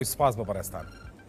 سپاس بۆ بەڕێستان.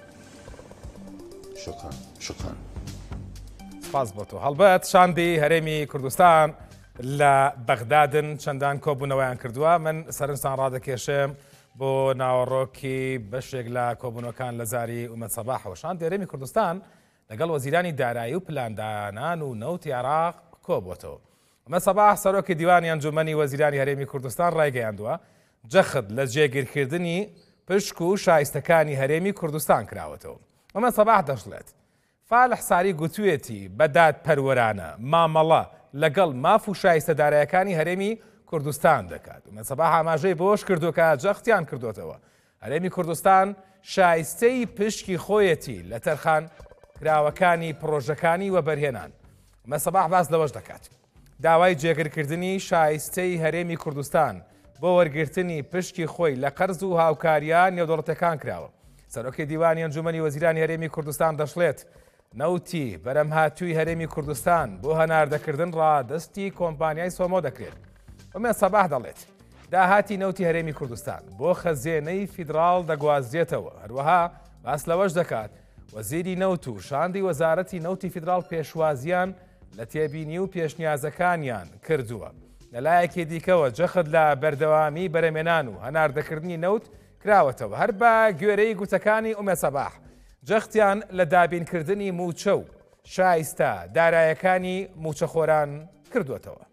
شکران. سپاس بۆ تۆ. هەڵبەت شاندی هەرێمی کوردستان لە بەغدادن چەندان کۆبوونەوەیان کردووە. من سەرنجتان ڕادەکێشم بۆ ناوەڕۆکی بەشێک لە کۆبوونەکان لە زاری ئومەد سەباحەوە. شاندی هەرێمی کوردستان لەگەڵ وەزیرانی دارایی و پلاندانان و نەوتی عێراق کۆبووەتەوە. ئومەد سەباح سەرۆکی دیوانی ئەنجومەنی وەزیرانی هەرێمی کوردستان ڕایگەیاندووە جەخت لە جێگیرکردنی پشک و شایستەکانی هەرێمی کوردستان کراوەتەوە. ئومەد سەباح دەژڵێت فالح ساری گوتوێتی بەداد پەروەرانە مامەڵە لەگەڵ ماف و شایستە دارایەکانی هەرێمی کوردستان دەکات. ئومەد سەباح ئاماژەی بۆش کردو کە جەختیان کردوتەوە. هەرێمی کوردستان شایستەی پشکی خۆیەتی لە تەرخان کراوەکانی پرۆژەکانی وەبەرهێنان. ئومەد سەباح باس لەوەش دەکات. داوای جێگیرکردنی شایستەی هەرێمی کوردستان بۆ وەرگرتنی پشکی خۆی لە قەرز و هاوکاریان نێودەوڵەتەکان کراوە. سەرۆکی دیوانی ئەنجومەنی وەزیرانی هەرێمی کوردستان دەشڵێت نەوتی بەرەمهاتووی هەرێمی کوردستان بۆ هەناردەکردن ڕادستی کۆمپانیای سۆمۆ دەکرێت. ئومێد سەباح دەڵێت داهاتی نەوتی هەرێمی کوردستان بۆ خەزیێنەی فیدراڵ دەگوازرێتەوە. هەروەها باس لەوەش دەکات وەزیری نەوت و شاندی وەزارەتی نەوتی فیدراڵ پێشوازیان لە تێبینی و پێشنیازەکانیان کردووە. لەلایەکی دیکەوە جەخت لە بەردەوامی بەرەمێنان و هەناردەکردنی نەوت کراوەتەوە. هەر بە گوێرەی گوتەکانی ئومێد سەباح جەختیان لە دابینکردنی موچە و شایستە دارایەکانی موچەخۆران کردوێتەوە.